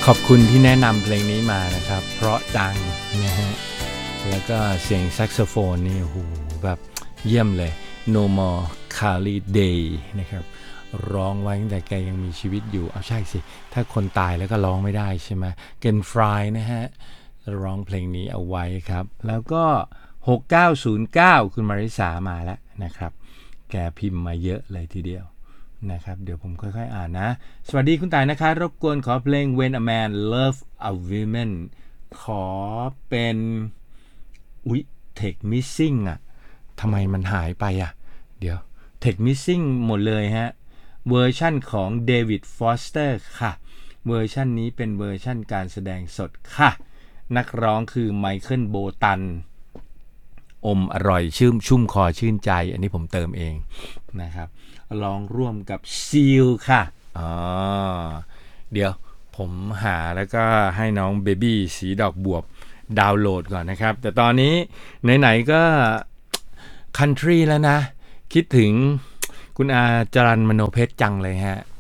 อบคุณที่แนะนำเพลงนี้มานะครับเพราะจังนะฮะแล้วก็เสียงแซกโซโฟนนี่โหแบบเยี่ยมเลย No More Kali Day นะครับร้องไว้ตั้งแต่แกยังมีชีวิตอยู่เอาใช่สิถ้าคนตายแล้วก็ร้องไม่ได้ใช่ไหมเกนฟรายนะฮะร้องเพลงนี้เอาไว้ครับแล้วก็6909คุณมาริสามาแล้วนะครับแกพิมพ์มาเยอะเลยทีเดียวนะครับเดี๋ยวผมค่อยๆอ่านนะสวัสดีคุณต่ายนะคะรบกวนขอเพลง When a Man Love a Woman ขอเป็นTake Missing อ่ะทำไมมันหายไปอ่ะเดี๋ยว Take Missing หมดเลยฮะเวอร์ชั่นของเดวิดฟอสเตอร์ค่ะเวอร์ชั่นนี้เป็นเวอร์ชั่นการแสดงสดค่ะนักร้องคือไมเคิลโบตันอมอร่อยชุ่มคอชื่นใจอันนี้ผมเติมเองนะครับร้องร่วมกับซีลค่ะเดี๋ยวผมหาแล้วก็ให้น้องเบบี้สีดอกบวบดาวน์โหลดก่อนนะครับแต่ตอนนี้ไหนๆก็คันทรีแล้วนะคิดถึงคุณอาจรัญมโนเพชรจังเลยฮะ